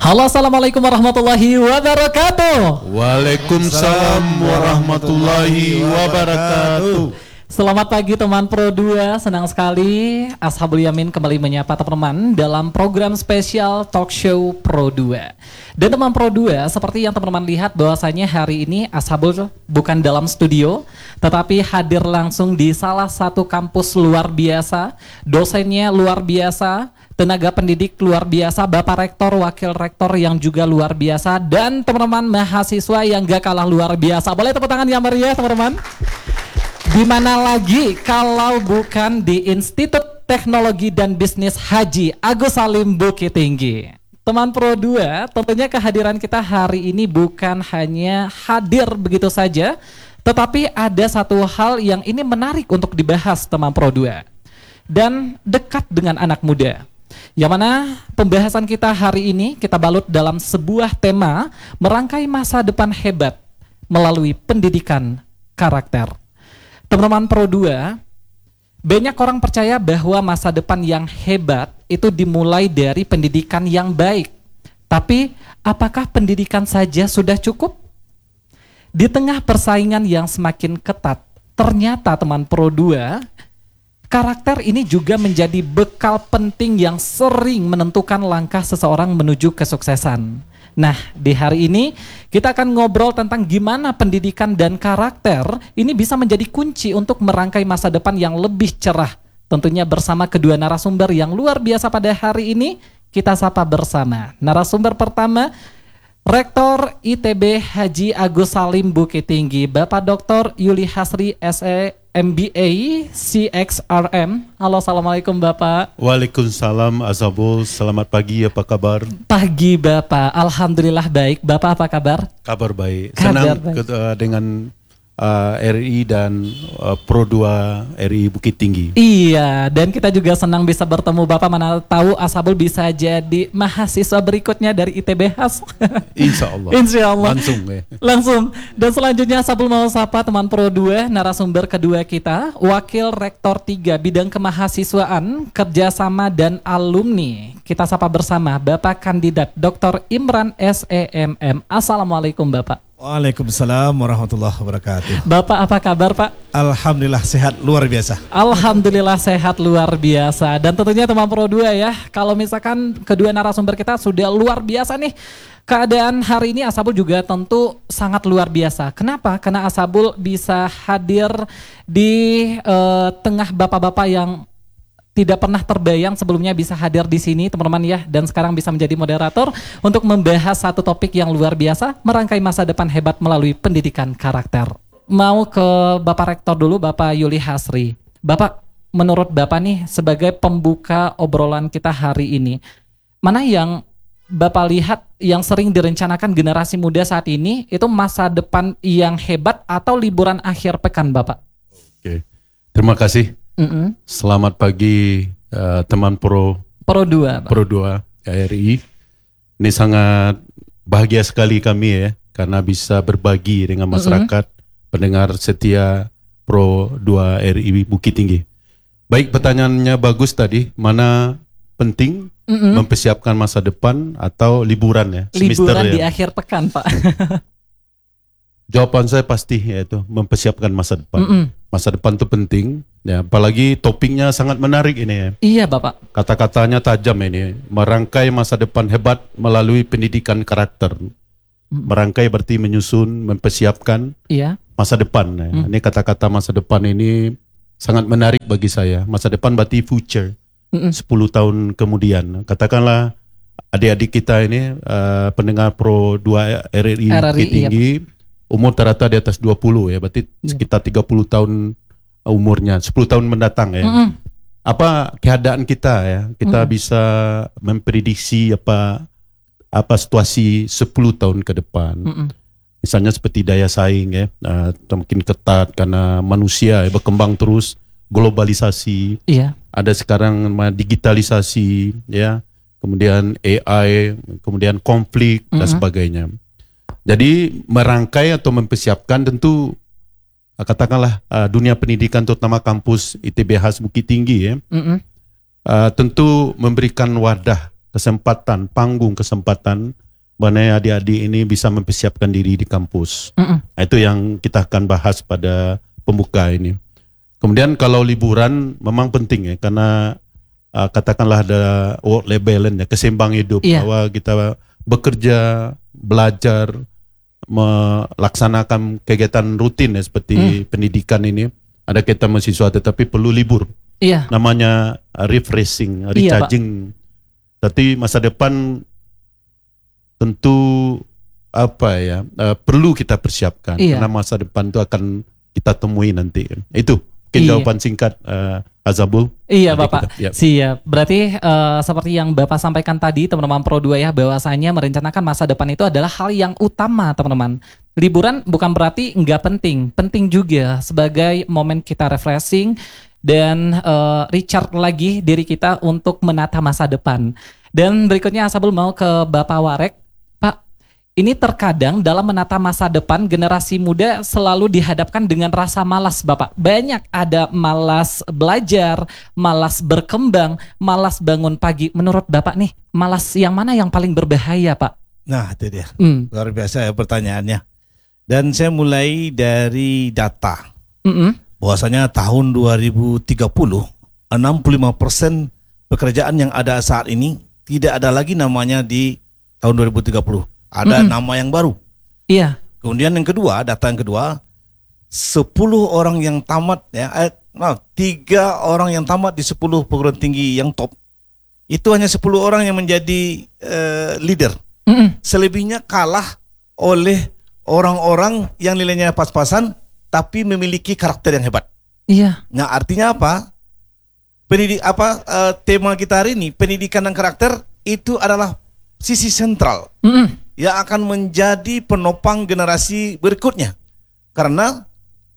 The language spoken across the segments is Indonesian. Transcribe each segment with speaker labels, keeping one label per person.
Speaker 1: Halo, assalamualaikum warahmatullahi wabarakatuh.
Speaker 2: Waalaikumsalam warahmatullahi wabarakatuh.
Speaker 1: Selamat pagi teman Pro 2, senang sekali Ashabul Yamin kembali menyapa teman-teman dalam program spesial talk show Pro 2. Dan teman Pro 2, seperti yang teman-teman lihat bahwasanya hari ini Ashabul bukan dalam studio, tetapi hadir langsung di salah satu kampus luar biasa, dosennya luar biasa, tenaga pendidik luar biasa, Bapak Rektor, Wakil Rektor yang juga luar biasa, dan teman-teman mahasiswa yang gak kalah luar biasa. Boleh tepuk tangan yang meriah teman-teman? Di mana lagi kalau bukan di Institut Teknologi dan Bisnis Haji Agus Salim Bukit Tinggi. Teman Pro 2, tentunya kehadiran kita hari ini bukan hanya hadir begitu saja, tetapi ada satu hal yang ini menarik untuk dibahas teman Pro 2 dan dekat dengan anak muda. Yang mana pembahasan kita hari ini kita balut dalam sebuah tema merangkai masa depan hebat melalui pendidikan karakter. Teman-teman Pro 2, banyak orang percaya bahwa masa depan yang hebat itu dimulai dari pendidikan yang baik. Tapi apakah pendidikan saja sudah cukup? Di tengah persaingan yang semakin ketat, ternyata teman Pro 2, karakter ini juga menjadi bekal penting yang sering menentukan langkah seseorang menuju kesuksesan. Nah, di hari ini kita akan ngobrol tentang gimana pendidikan dan karakter ini bisa menjadi kunci untuk merangkai masa depan yang lebih cerah. Tentunya bersama kedua narasumber yang luar biasa pada hari ini, kita sapa bersama. Narasumber pertama, Rektor ITB Haji Agus Salim Bukit Tinggi, Bapak Dr. Yuli Hasri SE MBA CXRM. Halo, assalamualaikum Bapak.
Speaker 2: Waalaikumsalam Ashabul, selamat pagi, apa kabar?
Speaker 1: Pagi Bapak, alhamdulillah baik. Bapak apa kabar?
Speaker 2: Kabar baik, senang dengan RI dan Pro 2 RI Bukit Tinggi.
Speaker 1: Iya, dan kita juga senang bisa bertemu Bapak, mana tahu Ashabul bisa jadi mahasiswa berikutnya dari ITB Has.
Speaker 2: Insya Allah.
Speaker 1: Insya Allah.
Speaker 2: Langsung ya.
Speaker 1: Langsung. Dan selanjutnya Ashabul mau sapa teman Pro 2, narasumber kedua kita, Wakil Rektor 3 Bidang Kemahasiswaan, Kerjasama dan Alumni. Kita sapa bersama Bapak Kandidat Dr. Imran SEMM. Assalamualaikum Bapak.
Speaker 3: Waalaikumsalam warahmatullahi wabarakatuh.
Speaker 1: Bapak apa kabar Pak?
Speaker 3: Alhamdulillah sehat luar biasa.
Speaker 1: Alhamdulillah sehat luar biasa. Dan tentunya teman Pro 2 ya, kalau misalkan kedua narasumber kita sudah luar biasa nih, keadaan hari ini Ashabul juga tentu sangat luar biasa. Kenapa? Karena Ashabul bisa hadir di tengah bapak-bapak yang tidak pernah terbayang sebelumnya bisa hadir di sini teman-teman ya, dan sekarang bisa menjadi moderator untuk membahas satu topik yang luar biasa, merangkai masa depan hebat melalui pendidikan karakter. Mau ke Bapak Rektor dulu, Bapak Yuli Hasri. Bapak, menurut Bapak nih sebagai pembuka obrolan kita hari ini, mana yang Bapak lihat yang sering direncanakan generasi muda saat ini itu masa depan yang hebat atau liburan akhir pekan Bapak?
Speaker 2: Oke, terima kasih. Selamat pagi teman Pro
Speaker 1: 2 Pak.
Speaker 2: Pro 2 RI. Ini sangat bahagia sekali kami ya, karena bisa berbagi dengan masyarakat pendengar setia Pro 2 RI Bukit Tinggi. Baik, pertanyaannya bagus tadi, mana penting mempersiapkan masa depan atau liburan ya?
Speaker 1: Liburan
Speaker 2: ya?
Speaker 1: Di akhir pekan Pak.
Speaker 2: Jawaban saya pasti yaitu mempersiapkan masa depan. Masa depan itu penting, ya, apalagi topiknya sangat menarik ini ya.
Speaker 1: Iya Bapak.
Speaker 2: Kata-katanya tajam ini, merangkai masa depan hebat melalui pendidikan karakter. Merangkai berarti menyusun, mempersiapkan masa depan. Ya. Ini kata-kata masa depan ini sangat menarik bagi saya. Masa depan berarti future, 10 tahun kemudian. Katakanlah adik-adik kita ini pendengar Pro 2 RRI Bukit Tinggi, umur rata-rata di atas 20 ya, berarti sekitar 30 tahun umurnya, 10 tahun mendatang ya. Apa keadaan kita ya? Kita bisa memprediksi apa situasi 10 tahun ke depan. Misalnya seperti daya saing ya, makin ketat karena manusia ya, berkembang terus, globalisasi. Ada sekarang digitalisasi ya, kemudian AI, kemudian konflik dan sebagainya. Jadi merangkai atau mempersiapkan tentu katakanlah dunia pendidikan terutama kampus ITB Has Bukit Tinggi ya, tentu memberikan wadah kesempatan, mana adik-adik ini bisa mempersiapkan diri di kampus. Itu yang kita akan bahas pada pembuka ini. Kemudian kalau liburan memang penting ya, karena katakanlah ada work-life balance ya, keseimbangan hidup, bahwa kita bekerja, belajar, melaksanakan kegiatan rutin ya, seperti pendidikan ini. Ada kita mahasiswa tetapi perlu libur. Namanya refreshing, recharging. Tapi masa depan tentu perlu kita persiapkan, karena masa depan itu akan kita temui nanti. Itu mungkin jawaban singkat Azabul.
Speaker 1: Iya Bapak, siap. Berarti seperti yang Bapak sampaikan tadi teman-teman Pro 2 ya, bahwasanya merencanakan masa depan itu adalah hal yang utama teman-teman. Liburan bukan berarti nggak penting, penting juga sebagai momen kita refreshing dan recharge lagi diri kita untuk menata masa depan. Dan berikutnya Azabul mau ke Bapak Warek. Ini terkadang dalam menata masa depan generasi muda selalu dihadapkan dengan rasa malas Bapak. Banyak ada malas belajar, malas berkembang, malas bangun pagi. Menurut Bapak nih, malas yang mana yang paling berbahaya Pak?
Speaker 3: Nah itu dia, luar biasa ya pertanyaannya. Dan saya mulai dari data. Bahwasanya tahun 2030, 65% pekerjaan yang ada saat ini tidak ada lagi namanya di tahun 2030. Ada nama yang baru.
Speaker 1: Iya.
Speaker 3: Kemudian yang kedua, data yang kedua, 10 orang yang tamat ya, 3 orang yang tamat di 10 perguruan tinggi yang top, itu hanya 10 orang yang menjadi leader. Selebihnya kalah oleh orang-orang yang nilainya pas-pasan tapi memiliki karakter yang hebat.
Speaker 1: Iya.
Speaker 3: Nah, artinya apa? Tema kita hari ini, pendidikan dan karakter, itu adalah sisi sentral yang akan menjadi penopang generasi berikutnya. Karena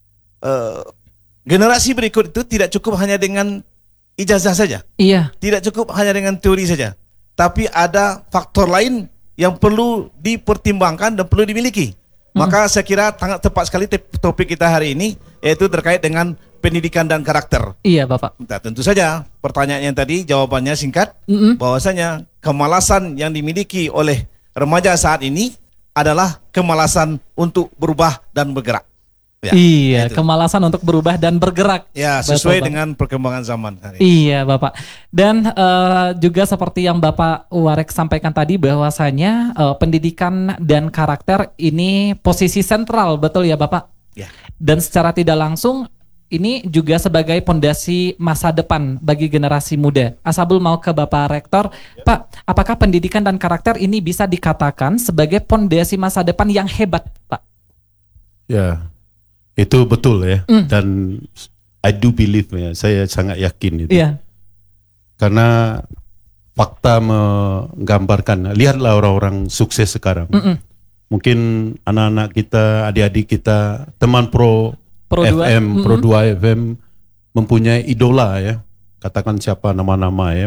Speaker 3: generasi berikut itu tidak cukup hanya dengan ijazah saja. Iya. Tidak cukup hanya dengan teori saja. Tapi ada faktor lain yang perlu dipertimbangkan dan perlu dimiliki. Maka saya kira sangat tepat sekali topik kita hari ini, yaitu terkait dengan pendidikan dan karakter.
Speaker 1: Iya Bapak.
Speaker 3: Nah, tentu saja pertanyaan yang tadi jawabannya singkat, bahwasanya kemalasan yang dimiliki oleh remaja saat ini adalah kemalasan untuk berubah dan bergerak. Ya,
Speaker 1: iya, itu. Kemalasan untuk berubah dan bergerak.
Speaker 3: Ya, sesuai dengan perkembangan zaman hari
Speaker 1: ini. Iya, Bapak. Dan juga seperti yang Bapak Warek sampaikan tadi, bahwasanya pendidikan dan karakter ini posisi sentral, betul ya, Bapak?
Speaker 3: Ya.
Speaker 1: Dan secara tidak langsung ini juga sebagai pondasi masa depan bagi generasi muda. Azabul mau ke Bapak Rektor. Pak, apakah pendidikan dan karakter ini bisa dikatakan sebagai pondasi masa depan yang hebat, Pak?
Speaker 2: Ya. Itu betul ya, dan I do believe ya, saya sangat yakin itu.
Speaker 1: Yeah.
Speaker 2: Karena fakta menggambarkan, lihatlah orang-orang sukses sekarang. Mungkin anak-anak kita, adik-adik kita, teman Pro FM, Pro 2 FM mempunyai idola ya, katakan siapa nama-nama ya.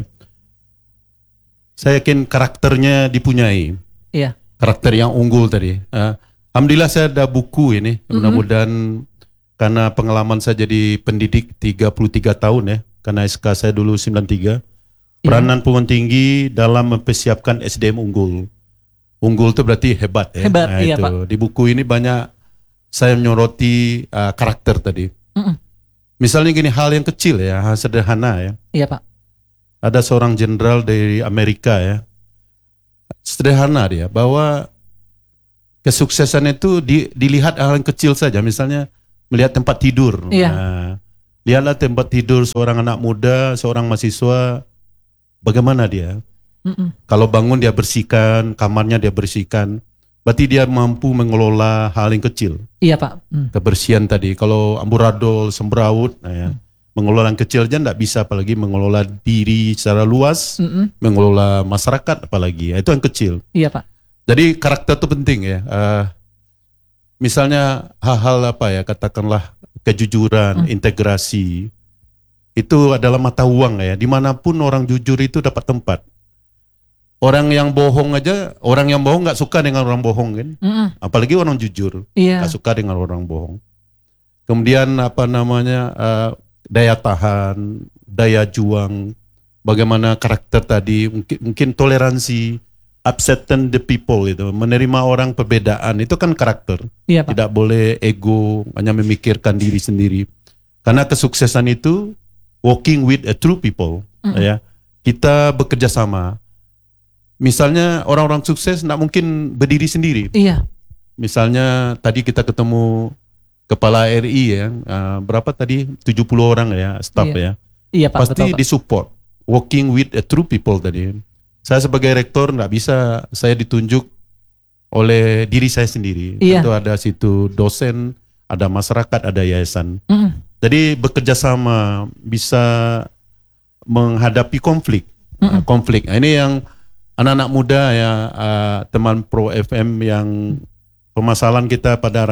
Speaker 2: Saya yakin karakternya dipunyai, karakter yang unggul tadi. Alhamdulillah saya ada buku ini, mudah-mudahan karena pengalaman saya jadi pendidik 33 tahun ya, karena SK saya dulu 93, peranan perguruan tinggi dalam mempersiapkan SDM unggul. Unggul itu berarti hebat ya.
Speaker 1: Hebat, nah, iya,
Speaker 2: itu.
Speaker 1: Pak.
Speaker 2: Di buku ini banyak saya menyoroti karakter tadi. Misalnya gini, hal yang kecil ya, hal sederhana ya.
Speaker 1: Iya Pak.
Speaker 2: Ada seorang jenderal dari Amerika ya, sederhana dia, bahwa kesuksesan itu dilihat hal yang kecil saja. Misalnya melihat tempat tidur.
Speaker 1: Iya.
Speaker 2: Nah, lihatlah tempat tidur seorang anak muda, seorang mahasiswa, bagaimana dia. Kalau bangun dia bersihkan, kamarnya dia bersihkan. Berarti dia mampu mengelola hal yang kecil.
Speaker 1: Iya Pak.
Speaker 2: Kebersihan tadi. Kalau amburadul, semberawut, nah ya, mengelola yang kecil aja enggak bisa, apalagi mengelola diri secara luas, mengelola masyarakat apalagi. Itu yang kecil.
Speaker 1: Iya Pak.
Speaker 2: Jadi karakter itu penting ya. Misalnya hal-hal apa ya, katakanlah kejujuran, integrasi, itu adalah mata uang ya. Dimanapun orang jujur itu dapat tempat. Orang yang bohong aja, orang yang bohong nggak suka dengan orang bohong kan. Apalagi orang jujur, nggak suka dengan orang bohong. Kemudian apa namanya, daya tahan, daya juang, bagaimana karakter tadi, mungkin toleransi, acceptance the people itu, menerima orang perbedaan itu kan karakter.
Speaker 1: Iya, Pak.
Speaker 2: Tidak boleh ego, hanya memikirkan diri sendiri. Karena kesuksesan itu working with a true people, ya. Kita bekerja sama. Misalnya orang-orang sukses tidak mungkin berdiri sendiri.
Speaker 1: Iya.
Speaker 2: Misalnya tadi kita ketemu Kepala RI ya, berapa tadi 70 orang ya staff ya.
Speaker 1: Iya, Pak,
Speaker 2: pasti
Speaker 1: betul, Pak.
Speaker 2: disupport. Working with a true people tadi. Saya sebagai rektor nggak bisa saya ditunjuk oleh diri saya sendiri.
Speaker 1: Iya.
Speaker 2: Tentu ada situ dosen, ada masyarakat, ada yayasan. Jadi bekerja sama bisa menghadapi konflik. Konflik. Nah, ini yang anak-anak muda ya, teman Pro FM yang permasalahan kita pada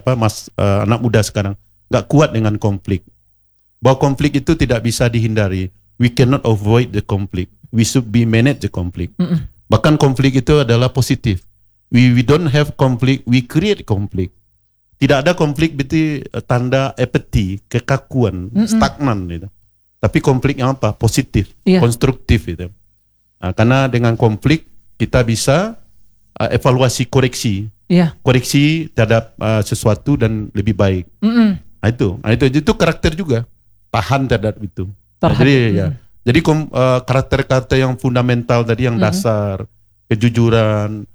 Speaker 2: anak muda sekarang nggak kuat dengan konflik. Bahwa konflik itu tidak bisa dihindari. We cannot avoid the conflict. We should be manage the conflict. Bahkan konflik itu adalah positif. We don't have conflict, we create conflict. Tidak ada konflik berarti tanda apathy, kekakuan, stagnan gitu. Tapi konflik yang apa? Positif, konstruktif itu. Nah, karena dengan konflik kita bisa evaluasi koreksi. Koreksi terhadap sesuatu dan lebih baik. Nah, itu karakter juga, tahan terhadap itu. Nah, jadi karakter-karakter yang fundamental tadi, yang dasar, kejujuran,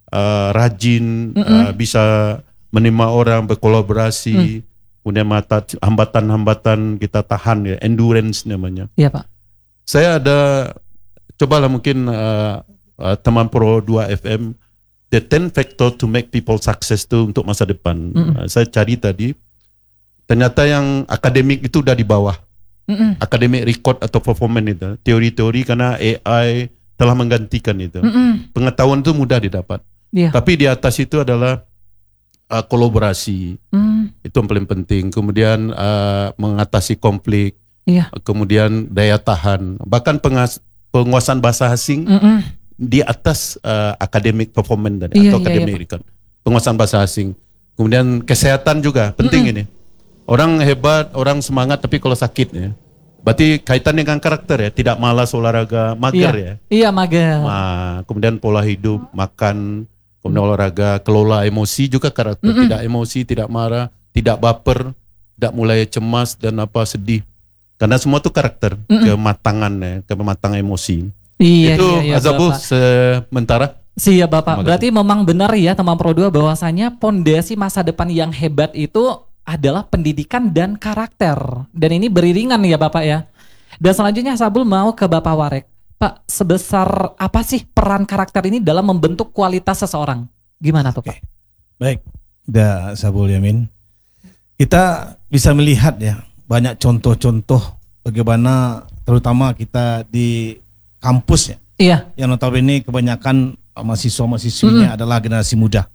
Speaker 2: rajin, bisa menerima orang, berkolaborasi, kemudian hambatan-hambatan kita tahan ya, endurance namanya.
Speaker 1: Iya, Pak.
Speaker 2: Saya ada cobalah mungkin teman Pro 2 FM, the 10 factor to make people success itu untuk masa depan. Saya cari tadi, ternyata yang akademik itu udah di bawah. Akademik record atau performance itu, teori-teori, karena AI telah menggantikan itu. Pengetahuan itu mudah didapat. Tapi di atas itu adalah kolaborasi. Itu yang paling penting. Kemudian mengatasi konflik. Kemudian daya tahan. Bahkan penguasaan bahasa asing di atas academic performance tadi, atau academic record. Penguasaan bahasa asing. Kemudian kesehatan juga penting ini. Orang hebat, orang semangat, tapi kalau sakit ya. Berarti kaitan dengan karakter ya, tidak malas olahraga, mager ya.
Speaker 1: Iya, mager.
Speaker 2: Nah, kemudian pola hidup, makan, kemudian olahraga, kelola emosi juga karakter. Tidak emosi, tidak marah, tidak baper, tidak mulai cemas dan sedih. Karena semua itu karakter, kematangan ya, kematangan emosi. Itu Azabu sementara.
Speaker 1: Siap, Bapak. Berarti memang benar ya teman Pro 2 bahwasanya pondasi masa depan yang hebat itu adalah pendidikan dan karakter. Dan ini beriringan ya Bapak ya. Dan selanjutnya Sabul mau ke Bapak Warek. Pak, sebesar apa sih peran karakter ini dalam membentuk kualitas seseorang? Gimana tuh Pak?
Speaker 3: Baik, udah Sabul Yamin. Kita bisa melihat ya banyak contoh-contoh bagaimana terutama kita di kampus ya.
Speaker 1: Iya.
Speaker 3: Yang notabene kebanyakan mahasiswa-mahasiswinya adalah generasi muda.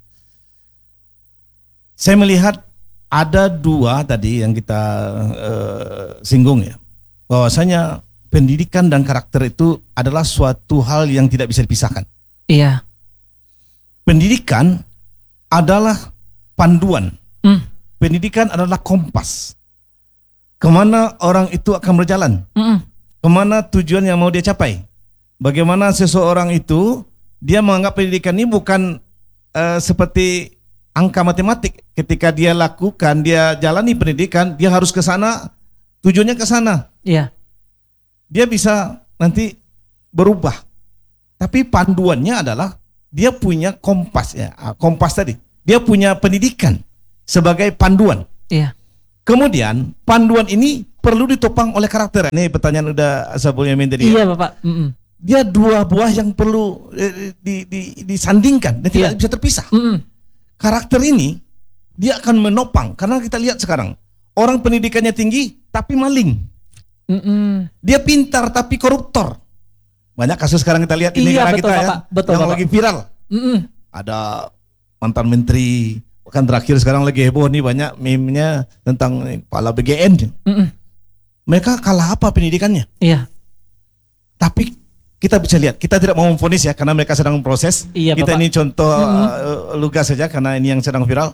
Speaker 3: Saya melihat ada dua tadi yang kita singgung ya, bahwasanya pendidikan dan karakter itu adalah suatu hal yang tidak bisa dipisahkan.
Speaker 1: Iya.
Speaker 3: Pendidikan adalah panduan. Pendidikan adalah kompas. Kemana orang itu akan berjalan? Kemana tujuan yang mau dia capai? Bagaimana seseorang itu dia menganggap pendidikan ini bukan seperti angka matematik. Ketika dia lakukan, dia jalani pendidikan, dia harus ke sana, tujuannya ke sana.
Speaker 1: Iya.
Speaker 3: Dia bisa nanti berubah. Tapi panduannya adalah dia punya kompas ya. Kompas tadi. Dia punya pendidikan sebagai panduan.
Speaker 1: Iya.
Speaker 3: Kemudian panduan ini perlu ditopang oleh karakter. Ini pertanyaan udah Sabul Yamin tadi.
Speaker 1: Iya Bapak.
Speaker 3: Dia dua buah yang perlu disandingkan dan tidak bisa terpisah. Karakter ini dia akan menopang, karena kita lihat sekarang orang pendidikannya tinggi tapi maling. Dia pintar tapi koruptor. Banyak kasus sekarang kita lihat ini negara kita ya,
Speaker 1: betul,
Speaker 3: yang
Speaker 1: Bapak.
Speaker 3: lagi viral. Ada mantan menteri, bahkan terakhir sekarang lagi heboh nih banyak meme-nya tentang kepala BGN. Mereka kalah apa pendidikannya?
Speaker 1: Iya.
Speaker 3: Tapi kita bisa lihat, kita tidak mau memvonis ya karena mereka sedang proses.
Speaker 1: Iya,
Speaker 3: kita
Speaker 1: Bapak.
Speaker 3: ini contoh lugas saja karena ini yang sedang viral.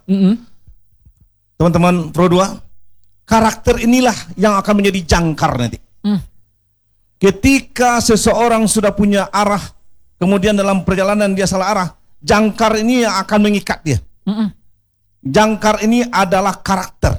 Speaker 3: Teman-teman Pro 2, karakter inilah yang akan menjadi jangkar nanti. Ketika seseorang sudah punya arah, kemudian dalam perjalanan dia salah arah, jangkar ini yang akan mengikat dia. Jangkar ini adalah karakter.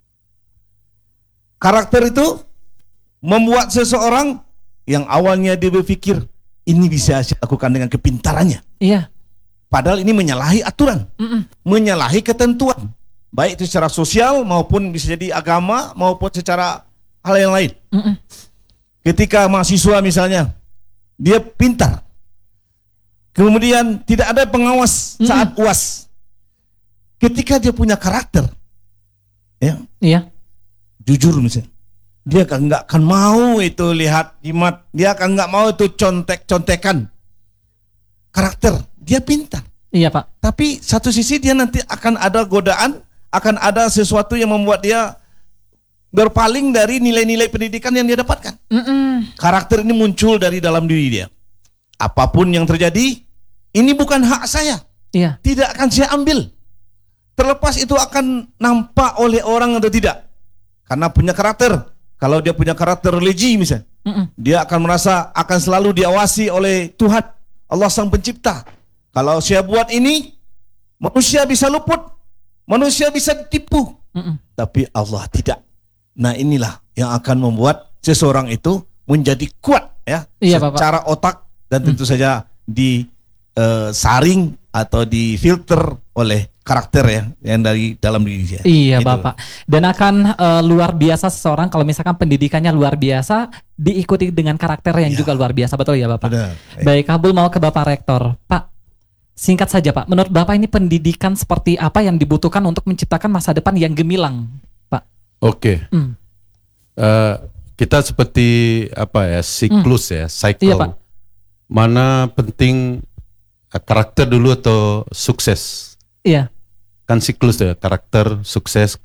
Speaker 3: Karakter itu membuat seseorang yang awalnya dia berpikir ini bisa saya lakukan dengan kepintarannya.
Speaker 1: Iya.
Speaker 3: Padahal ini menyalahi aturan, menyalahi ketentuan, baik itu secara sosial maupun bisa jadi agama maupun secara hal yang lain. Ketika mahasiswa misalnya, dia pintar, kemudian tidak ada pengawas saat UAS. Ketika dia punya karakter, ya, jujur misalnya, dia nggak akan mau itu lihat jimat, dia akan nggak mau itu contekan. Karakter, dia pintar.
Speaker 1: Iya Pak.
Speaker 3: Tapi satu sisi dia nanti akan ada godaan, akan ada sesuatu yang membuat dia berpaling dari nilai-nilai pendidikan yang dia dapatkan. Karakter ini muncul dari dalam diri dia. Apapun yang terjadi, ini bukan hak saya.
Speaker 1: Iya.
Speaker 3: Tidak akan saya ambil. Terlepas itu akan nampak oleh orang atau tidak. Karena punya karakter. Kalau dia punya karakter religi misalnya, dia akan merasa akan selalu diawasi oleh Tuhan, Allah Sang Pencipta. Kalau saya buat ini, manusia bisa luput, manusia bisa ditipu, tapi Allah tidak. Nah inilah yang akan membuat seseorang itu menjadi kuat ya, secara otak dan tentu saja disaring atau difilter oleh karakter ya yang dari dalam diri dia.
Speaker 1: Iya gitu. Bapak. Dan akan luar biasa seseorang kalau misalkan pendidikannya luar biasa diikuti dengan karakter yang juga luar biasa, betul ya Bapak?
Speaker 3: Benar.
Speaker 1: Baik, Kabul mau ke Bapak Rektor. Pak, singkat saja Pak, menurut Bapak ini pendidikan seperti apa yang dibutuhkan untuk menciptakan masa depan yang gemilang, Pak?
Speaker 2: Oke. Kita seperti apa ya, siklus ya, cycle.
Speaker 1: Iya, Pak.
Speaker 2: Mana penting karakter dulu atau sukses?
Speaker 1: Iya.
Speaker 2: Kan siklus ya, karakter sukses.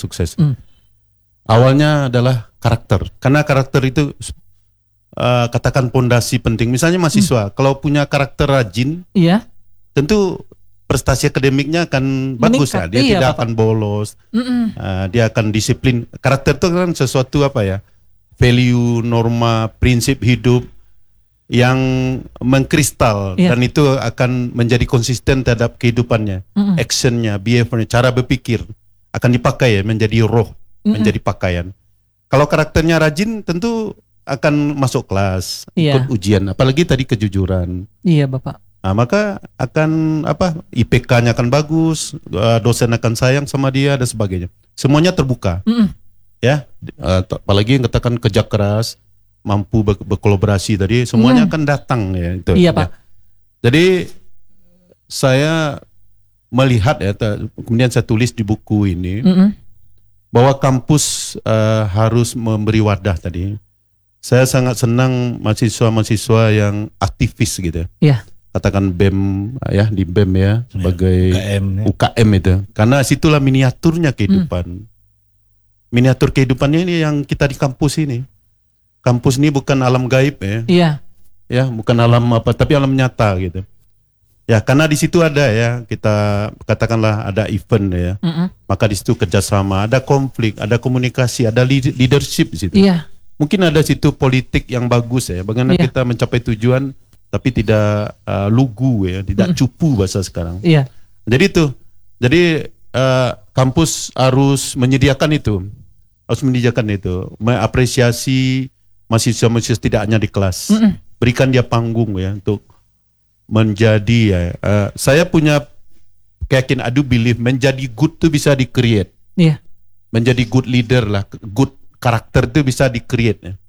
Speaker 2: Awalnya adalah karakter, karena karakter itu katakan pondasi penting. Misalnya mahasiswa, kalau punya karakter rajin, tentu prestasi akademiknya akan bagus ya. Dia tidak akan bolos, dia akan disiplin. Karakter itu kan sesuatu apa ya, value, norma, prinsip hidup yang mengkristal dan itu akan menjadi konsisten terhadap kehidupannya, actionnya, behaviornya, cara berpikir akan dipakai ya, menjadi roh, menjadi pakaian. Kalau karakternya rajin, tentu akan masuk kelas, ikut ujian, apalagi tadi kejujuran. Iya Bapak. Nah, maka akan IPK-nya akan bagus, dosen akan sayang sama dia dan sebagainya. Semuanya terbuka, ya. Apalagi yang katakan kerja keras, mampu berkolaborasi tadi, semuanya akan datang ya itu. Iya Pak. Jadi saya melihat ya, kemudian saya tulis di buku ini bahwa kampus harus memberi wadah tadi. Saya sangat senang mahasiswa-mahasiswa yang aktivis gitu. Iya. Katakan BEM ya, di BEM ya sebagai UKM itu, karena situlah miniaturnya kehidupan. Miniatur kehidupannya ini yang kita di kampus ini. Kampus ini bukan alam gaib ya. Iya. Ya, bukan alam apa, tapi alam nyata gitu. Ya, karena di situ ada ya, kita katakanlah ada event ya. Maka di situ kerjasama, ada konflik, ada komunikasi, ada leadership di situ. Iya. Mungkin ada situ politik yang bagus ya. Bagaimana kita mencapai tujuan tapi tidak lugu ya, tidak cupu bahasa sekarang. Iya. Jadi itu. Jadi kampus harus menyediakan itu. Mengapresiasi mahasiswa-mahasiswa tidak hanya di kelas. Berikan dia panggung ya untuk menjadi ya. Saya punya keyakinan, I do believe menjadi good itu bisa di-create. Iya. Menjadi good leader lah, good karakter itu bisa di-create ya.